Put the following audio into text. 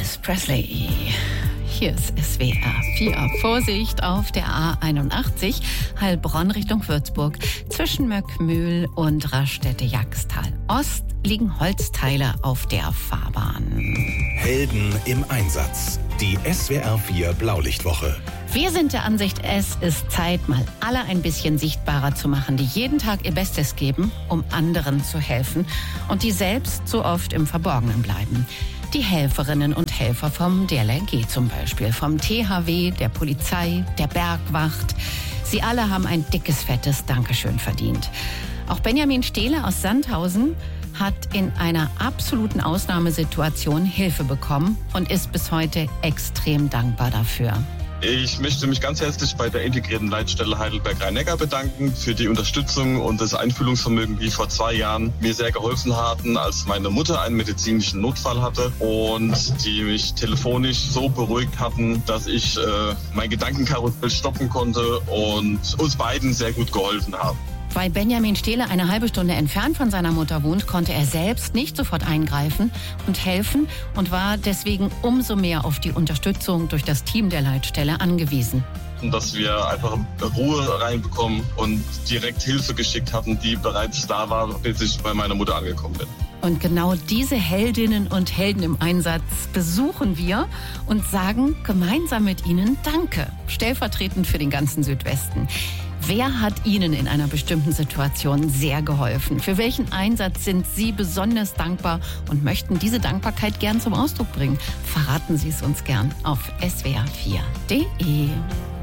Elvis Presley. Hier ist SWR 4. Vorsicht auf der A81, Heilbronn Richtung Würzburg, zwischen Möckmühl und Raststätte-Jagstal Ost liegen Holzteile auf der Fahrbahn. Helden im Einsatz. Die SWR 4 Blaulichtwoche. Wir sind der Ansicht, es ist Zeit, mal alle ein bisschen sichtbarer zu machen, die jeden Tag ihr Bestes geben, um anderen zu helfen und die selbst so oft im Verborgenen bleiben. Die Helferinnen und Helfer vom DLRG zum Beispiel, vom THW, der Polizei, der Bergwacht. Sie alle haben ein dickes, fettes Dankeschön verdient. Auch Benjamin Stehle aus Sandhausen hat in einer absoluten Ausnahmesituation Hilfe bekommen und ist bis heute extrem dankbar dafür. Ich möchte mich ganz herzlich bei der integrierten Leitstelle Heidelberg-Rhein-Neckar bedanken für die Unterstützung und das Einfühlungsvermögen, die vor 2 Jahren mir sehr geholfen hatten, als meine Mutter einen medizinischen Notfall hatte und die mich telefonisch so beruhigt hatten, dass ich mein Gedankenkarussell stoppen konnte und uns beiden sehr gut geholfen haben. Weil Benjamin Stehle eine halbe Stunde entfernt von seiner Mutter wohnt, konnte er selbst nicht sofort eingreifen und helfen und war deswegen umso mehr auf die Unterstützung durch das Team der Leitstelle angewiesen. Dass wir einfach Ruhe reinbekommen und direkt Hilfe geschickt hatten, die bereits da war, bis ich bei meiner Mutter angekommen bin. Und genau diese Heldinnen und Helden im Einsatz besuchen wir und sagen gemeinsam mit ihnen Danke, stellvertretend für den ganzen Südwesten. Wer hat Ihnen in einer bestimmten Situation sehr geholfen? Für welchen Einsatz sind Sie besonders dankbar und möchten diese Dankbarkeit gern zum Ausdruck bringen? Verraten Sie es uns gern auf swr4.de.